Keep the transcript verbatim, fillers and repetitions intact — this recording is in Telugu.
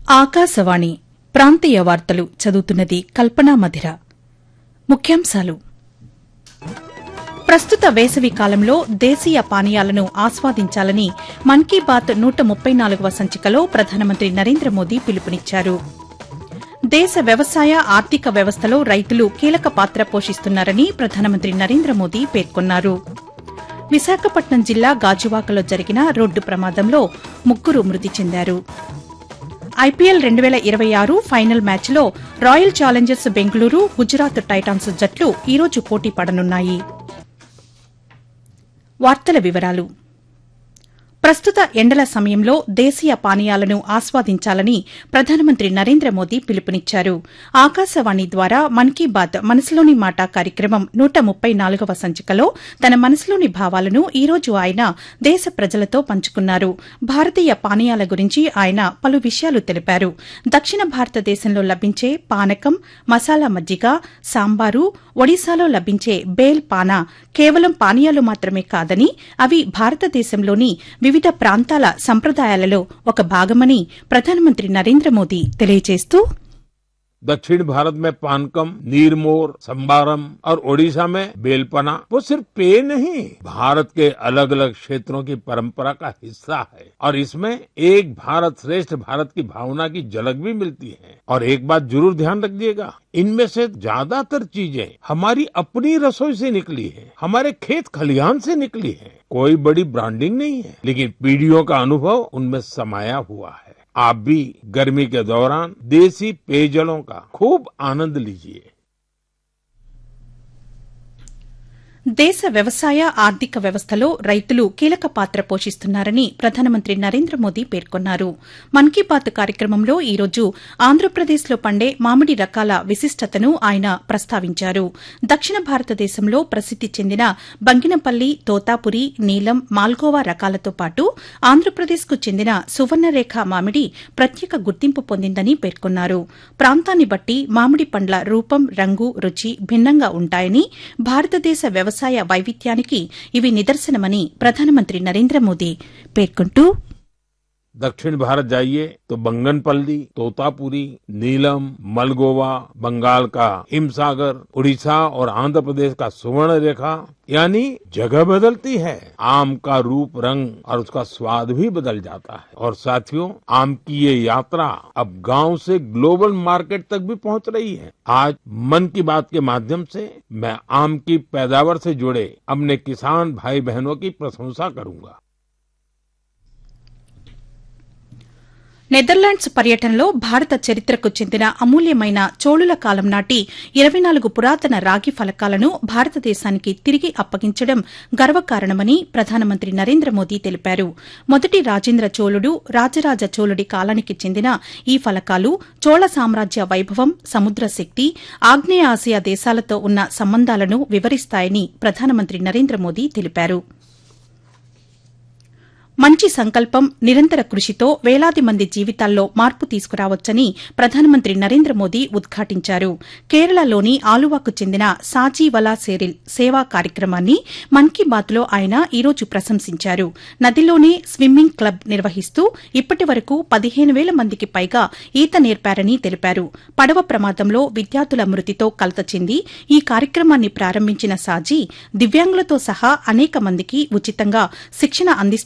ఆకాశవాణి ప్రాంతీయ వార్తలు చదువుతున్నది కల్పనా మధిర. ముఖ్యాంశాలు: ప్రస్తుత వేసవి కాలంలో దేశీయ పానీయాలను ఆస్వాదించాలని మన్ కీ బాత్ నూట ముప్పై నాలుగవ సంచికలో ప్రధానమంత్రి నరేంద్ర మోదీ పిలుపునిచ్చారు. దేశ వ్యవసాయ ఆర్థిక వ్యవస్థలో రైతులు కీలక పాత్ర పోషిస్తున్నారని ప్రధానమంత్రి నరేంద్ర మోదీ పేర్కొన్నారు. విశాఖపట్నం జిల్లా గాజువాకలో జరిగిన రోడ్డు ప్రమాదంలో ముగ్గురు మృతి చెందారు. ఐపీఎల్ రెండు వేల ఇరవై ఆరు ఫైనల్ మ్యాచ్లో royal Challengers Bengaluru, Gujarat Titans జట్లు ఈరోజు పోటీ పడనున్నాయి. వార్తల వివరాలు: ప్రస్తుత ఎండల సమయంలో దేశీయ పానీయాలను ఆస్వాదించాలని ప్రధానమంత్రి నరేంద్ర మోదీ పిలుపునిచ్చారు. ఆకాశవాణి ద్వారా మన్ కీ బాత్ మనసులోని మాట కార్యక్రమం నూట ముప్పై నాలుగవ సంచికలో తన మనసులోని భావాలను ఈ రోజు ఆయన దేశ ప్రజలతో పంచుకున్నారు. భారతీయ పానీయాల గురించి ఆయన పలు విషయాలు తెలిపారు. దక్షిణ భారతదేశంలో లభించే పానకం, మసాలా మజ్జిగ, సాంబారు, ఒడిశాలో లభించే బేల్ పానా కేవలం పానీయాలు మాత్రమే కాదని అవి భారతదేశంలోని వివిధ ప్రాంతాల సంప్రదాయాలలో ఒక భాగమని ప్రధానమంత్రి నరేంద్ర మోదీ తెలియజేస్తూ, दक्षिण भारत में पानकम, नीरमोर, संबारम और ओडिशा में बेलपना वो सिर्फ पेय नहीं, भारत के अलग अलग क्षेत्रों की परंपरा का हिस्सा है और इसमें एक भारत श्रेष्ठ भारत की भावना की झलक भी मिलती है। और एक बात जरूर ध्यान रखिएगा, इनमें से ज्यादातर चीजें हमारी अपनी रसोई से निकली है, हमारे खेत खलिहान से निकली है। कोई बड़ी ब्रांडिंग नहीं है, लेकिन पीढ़ियों का अनुभव उनमें समाया हुआ है। आप भी गर्मी के दौरान देसी पेयजलों का खूब आनंद लीजिए. దేశ వ్యవసాయ ఆర్థిక వ్యవస్థలో రైతులు కీలక పాత్ర పోషిస్తున్నారని ప్రధానమంత్రి నరేంద్ర మోదీ పేర్కొన్నారు. మన్ కీ బాత్ కార్యక్రమంలో ఈ రోజు ఆంధ్రప్రదేశ్లో పండే మామిడి రకాల విశిష్టతను ఆయన ప్రస్తావించారు. దక్షిణ భారతదేశంలో ప్రసిద్ది చెందిన బంగినపల్లి, తోతాపురి, నీలం, మాల్గోవా రకాలతో పాటు ఆంధ్రప్రదేశ్కు చెందిన సువర్ణరేఖ మామిడి ప్రత్యేక గుర్తింపు పొందిందని పేర్కొన్నారు. ప్రాంతాన్ని బట్టి మామిడి పండ్ల రూపం, రంగు, రుచి భిన్నంగా ఉంటాయని, భారతదేశ వ్యవసాయ వ్యవసాయ వైవిధ్యానికి ఇవి నిదర్శనమని ప్రధానమంత్రి నరేంద్ర మోదీ పేర్కొంటూ, दक्षिण भारत जाइए तो बंगनपल्ली, तोतापुरी, नीलम, मलगोवा, बंगाल का हिमसागर, उड़ीसा और आंध्र प्रदेश का सुवर्ण रेखा, यानी जगह बदलती है, आम का रूप, रंग और उसका स्वाद भी बदल जाता है। और साथियों, आम की ये यात्रा अब गांव से ग्लोबल मार्केट तक भी पहुंच रही है। आज मन की बात के माध्यम से मैं आम की पैदावार से जुड़े अपने किसान भाई बहनों की प्रशंसा करूंगा. నెదర్లాండ్స్ పర్యటనలో భారత చరిత్రకు చెందిన అమూల్యమైన చోళుల కాలం నాటి ఇరవై నాలుగు పురాతన రాగి ఫలకాలను భారతదేశానికి తిరిగి అప్పగించడం గర్వకారణమని ప్రధానమంత్రి నరేంద్ర మోదీ తెలిపారు. మొదటి రాజేంద్ర చోళుడు, రాజరాజ చోళుడి కాలానికి చెందిన ఈ ఫలకాలు చోళ సామ్రాజ్య వైభవం, సముద్ర శక్తి, ఆగ్నేయ ఆసియా దేశాలతో ఉన్న సంబంధాలను వివరిస్తాయని ప్రధానమంత్రి నరేంద్ర మోదీ తెలిపారు. మంచి సంకల్పం, నిరంతర కృషితో వేలాది మంది జీవితాల్లో మార్పు తీసుకురావచ్చని ప్రధానమంత్రి నరేంద్ర మోదీ ఉద్ఘాటించారు. కేరళలోని ఆలువాకు చెందిన సాజీవలా సేరిల్ సేవా కార్యక్రమాన్ని మన్ కీ బాత్లో ఆయన ఈ రోజు ప్రశంసించారు. నదిలోనే స్విమ్మింగ్ క్లబ్ నిర్వహిస్తూ ఇప్పటి వరకు పదిహేను వేల మందికి పైగా ఈత నేర్పారని తెలిపారు. పడవ ప్రమాదంలో విద్యార్థుల మృతితో కలత చెంది ఈ కార్యక్రమాన్ని ప్రారంభించిన సాజీ దివ్యాంగులతో సహా అనేక మందికి ఉచితంగా శిక్షణ అందిస్తున్నారు